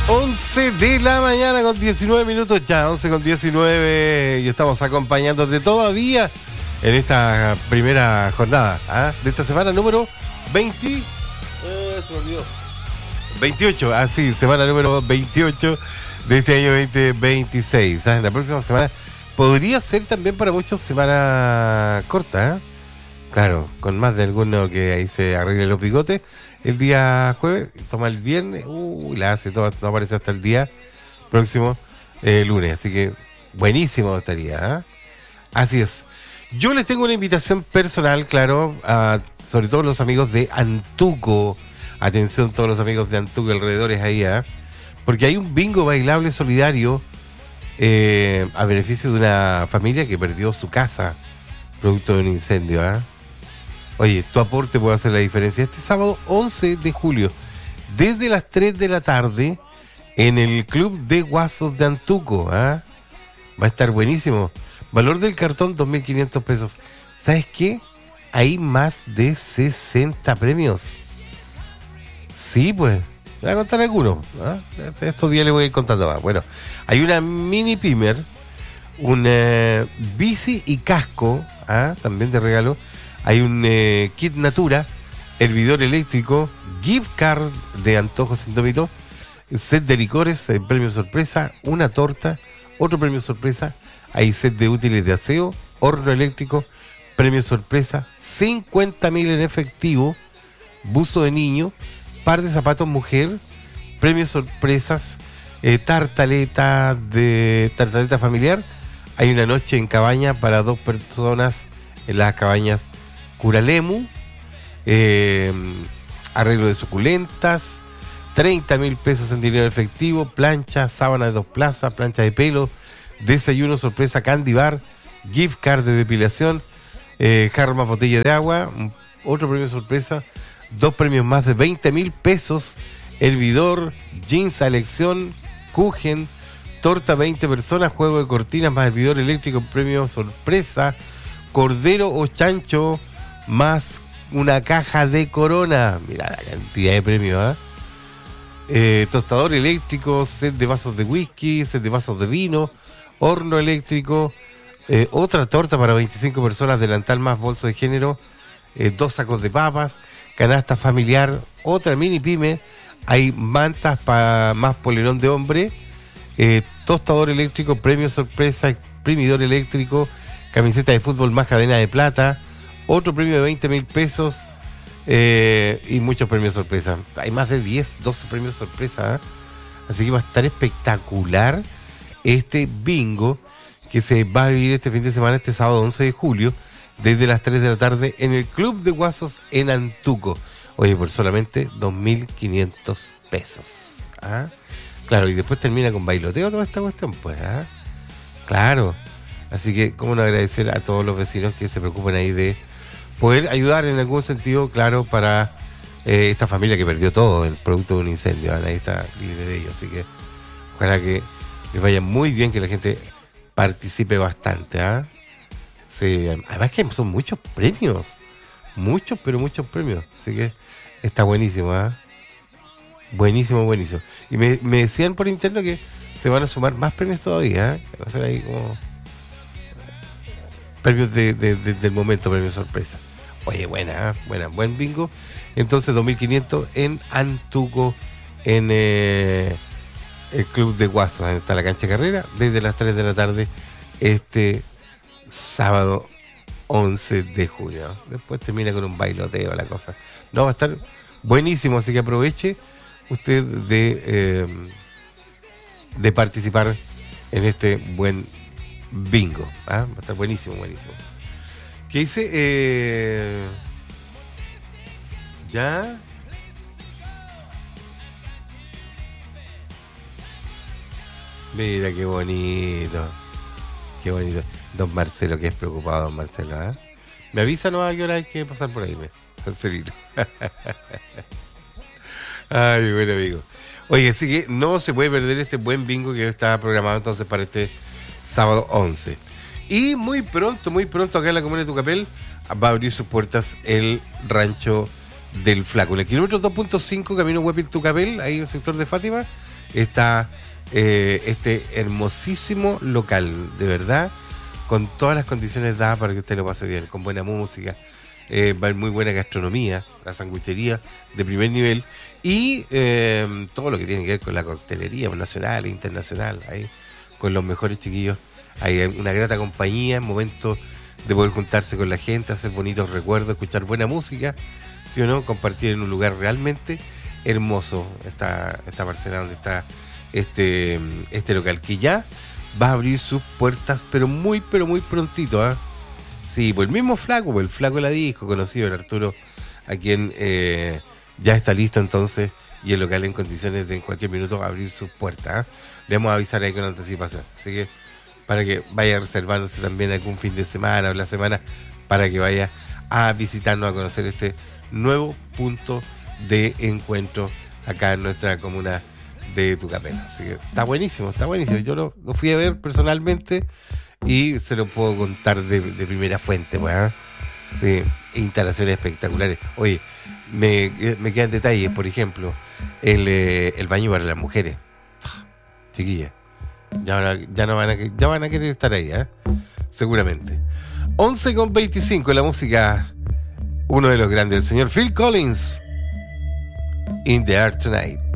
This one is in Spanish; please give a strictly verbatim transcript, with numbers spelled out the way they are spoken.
once de la mañana con diecinueve minutos ya, once con diecinueve, y estamos acompañándote todavía en esta primera jornada, ¿ah? De esta semana número veinte, eh, se me olvidó, veintiocho, ah sí, semana número veintiocho de este año veinte veintiséis. ¿Ah? La próxima semana podría ser también para muchos semana corta, ¿eh? Claro, con más de alguno que ahí se arregle los bigotes el día jueves, toma el viernes, uy, la hace todo, no aparece hasta el día próximo eh, lunes, así que buenísimo estaría, ¿eh? Así es. Yo les tengo una invitación personal, claro, a sobre todo los amigos de Antuco. Atención todos los amigos de Antuco alrededores ahí, ¿eh? Porque hay un bingo bailable solidario eh, a beneficio de una familia que perdió su casa producto de un incendio, ¿eh? Oye, tu aporte puede hacer la diferencia. Este sábado once de julio, desde las tres de la tarde, en el Club de Guasos de Antuco, ¿eh? Va a estar buenísimo. Valor del cartón, dos mil quinientos pesos. ¿Sabes qué? Hay más de sesenta premios. Sí, pues. Voy a contar algunos, ¿eh? Estos días les voy a ir contando más. Bueno, hay una mini pimer, un eh, bici y casco, ¿eh? También de regalo. Hay un eh, kit Natura, hervidor eléctrico, gift card de antojos indómitos, set de licores, eh, premio sorpresa, una torta, otro premio sorpresa. Hay set de útiles de aseo, horno eléctrico, premio sorpresa, cincuenta mil en efectivo, buzo de niño, par de zapatos mujer, premios sorpresas, eh, tartaleta de tartaleta familiar. Hay una noche en cabaña para dos personas en las cabañas Curalemu, eh, arreglo de suculentas, treinta mil pesos en dinero efectivo, plancha, sábana de dos plazas, plancha de pelo, desayuno sorpresa Candy Bar, gift card de depilación, eh, jarro más botella de agua, otro premio sorpresa, dos premios más de veinte mil pesos, hervidor, jeans a elección, Kuchen, torta veinte personas, juego de cortinas más hervidor eléctrico, premio sorpresa, cordero o chancho más una caja de Corona. Mira la cantidad de premios, ¿eh? Eh, tostador eléctrico, set de vasos de whisky, set de vasos de vino, horno eléctrico, eh, otra torta para veinticinco personas, delantal más bolso de género, eh, dos sacos de papas, canasta familiar, otra mini pyme, hay mantas para más polerón de hombre, eh, tostador eléctrico, premio sorpresa, exprimidor eléctrico, camiseta de fútbol más cadena de plata, otro premio de veinte mil pesos, eh, y muchos premios sorpresa. Hay más de diez, doce premios sorpresa, ¿eh? Así que va a estar espectacular este bingo que se va a vivir este fin de semana, este sábado once de julio, desde las tres de la tarde en el Club de Guasos en Antuco. Oye, por solamente dos mil quinientos pesos. ¿Ah? Claro, y después termina con bailoteo toda esta cuestión, pues. ¿Ah? Claro. Así que, cómo no agradecer a todos los vecinos que se preocupan ahí de poder ayudar en algún sentido, claro, para eh, esta familia que perdió todo el producto de un incendio. Ahí está libre de ello. Así que, ojalá que les vaya muy bien, que la gente participe bastante. ¿Ah? Sí, además que son muchos premios. Muchos, pero muchos premios. Así que está buenísimo, ¿eh? Buenísimo, buenísimo. Y me, me decían por interno que se van a sumar más premios todavía, ¿eh? Va a ser ahí como premios de, de, de, del momento, premios sorpresa. Oye, buena, ¿eh? Buena, buen bingo. Entonces, dos mil quinientos en Antuco, en eh, el Club de Guasos. Ahí está la cancha de carrera, desde las tres de la tarde, este sábado once de julio. Después termina con un bailoteo la cosa. No, va a estar buenísimo, así que aproveche usted de eh, de participar en este buen bingo. ¿Ah? Va a estar buenísimo, buenísimo. ¿Qué dice? Eh, ¿Ya? Mira qué bonito. Qué bonito. Don Marcelo, que es preocupado, don Marcelo, ¿eh? Me avisa no a qué hora hay que pasar por ahí, me. Marcelito. Ay, buen amigo. Oye, así que no se puede perder este buen bingo que está programado entonces para este sábado once. Y muy pronto, muy pronto acá en la comuna de Tucapel va a abrir sus puertas el rancho del Flaco. En el kilómetro dos punto cinco, camino Huepil Tucapel, ahí en el sector de Fátima, está eh, este hermosísimo local, de verdad, con todas las condiciones dadas para que usted lo pase bien, con buena música, eh, muy buena gastronomía, la sanguichería de primer nivel y eh, todo lo que tiene que ver con la coctelería nacional e internacional, ahí con los mejores chiquillos. Hay una grata compañía, momentos de poder juntarse con la gente, hacer bonitos recuerdos, escuchar buena música, ¿sí o no? Compartir en un lugar realmente hermoso esta, esta parcela donde está este, este local, que ya va a abrir sus puertas, pero muy, pero muy prontito, ¿ah? ¿eh? Sí, pues el mismo Flaco, pues el Flaco la dijo, conocido, el Arturo, a quien eh, ya está listo entonces, y el local en condiciones de en cualquier minuto abrir sus puertas, ¿eh? Le vamos a avisar ahí con anticipación, así que para que vaya reservándose también algún fin de semana o la semana, para que vaya a visitarnos, a conocer este nuevo punto de encuentro acá en nuestra comuna de Tucapel. Así que está buenísimo, está buenísimo. Yo lo, lo fui a ver personalmente y se lo puedo contar de, de primera fuente, pues, ¿eh? Sí, instalaciones espectaculares. Oye, me, me quedan detalles, por ejemplo, el, eh, el baño para las mujeres. Chiquillas, ya, ya, no van a, ya van a querer estar ahí, ¿eh? Seguramente. once con veinticinco, la música, uno de los grandes, el señor Phil Collins, In the Air Tonight.